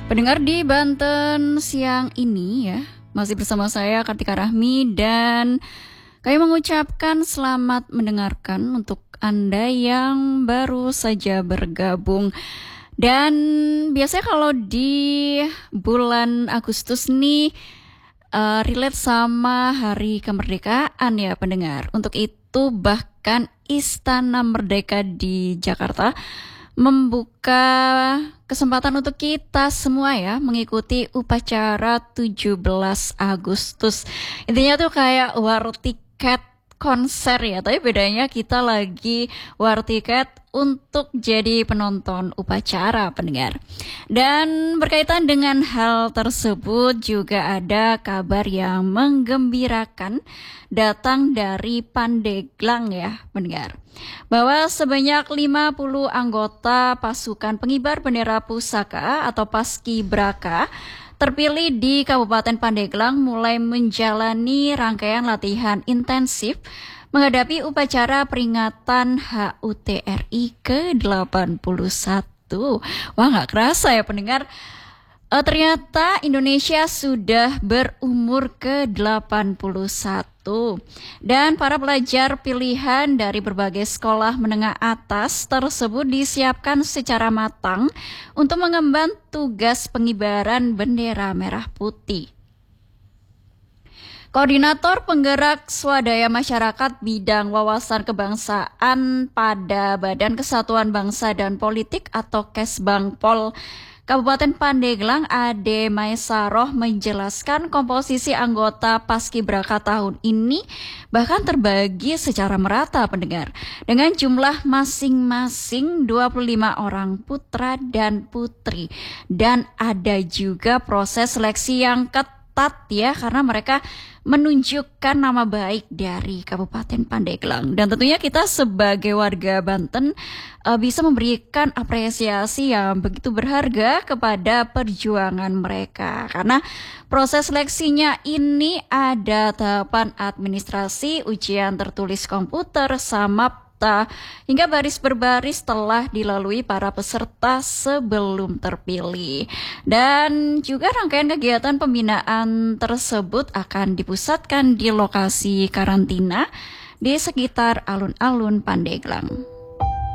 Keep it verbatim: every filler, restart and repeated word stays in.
Pendengar di Banten siang ini ya, masih bersama saya Kartika Rahmi dan kami mengucapkan selamat mendengarkan untuk Anda yang baru saja bergabung. Dan biasanya kalau di bulan Agustus nih uh, relate sama hari kemerdekaan ya pendengar. Untuk itu bahkan Istana Merdeka di Jakarta membuka kesempatan untuk kita semua ya mengikuti upacara tujuh belas Agustus. Intinya tuh kayak war tiket konser ya, tapi bedanya kita lagi war tiket untuk jadi penonton upacara pendengar. Dan berkaitan dengan hal tersebut juga ada kabar yang menggembirakan datang dari Pandeglang ya pendengar, bahwa sebanyak lima puluh anggota pasukan pengibar bendera pusaka atau Paskibraka terpilih di Kabupaten Pandeglang mulai menjalani rangkaian latihan intensif menghadapi upacara peringatan H U T R I ke delapan puluh satu. Wah, nggak kerasa ya pendengar, uh, ternyata Indonesia sudah berumur ke delapan puluh satu. Dan para pelajar pilihan dari berbagai sekolah menengah atas tersebut disiapkan secara matang untuk mengemban tugas pengibaran bendera merah putih. Koordinator penggerak swadaya masyarakat bidang wawasan kebangsaan pada Badan Kesatuan Bangsa dan Politik atau Kesbangpol Kabupaten Pandeglang, Ade Maesaroh, menjelaskan komposisi anggota Paskibraka tahun ini bahkan terbagi secara merata pendengar, dengan jumlah masing-masing dua puluh lima orang putra dan putri. Dan ada juga proses seleksi yang ketat ya, karena mereka menunjukkan nama baik dari Kabupaten Pandeglang. Dan tentunya kita sebagai warga Banten uh, bisa memberikan apresiasi yang begitu berharga kepada perjuangan mereka. Karena proses seleksinya ini ada tahapan administrasi, ujian tertulis komputer, samapta, hingga baris berbaris telah dilalui para peserta sebelum terpilih. Dan juga rangkaian kegiatan pembinaan tersebut akan dipusatkan di lokasi karantina di sekitar alun-alun Pandeglang.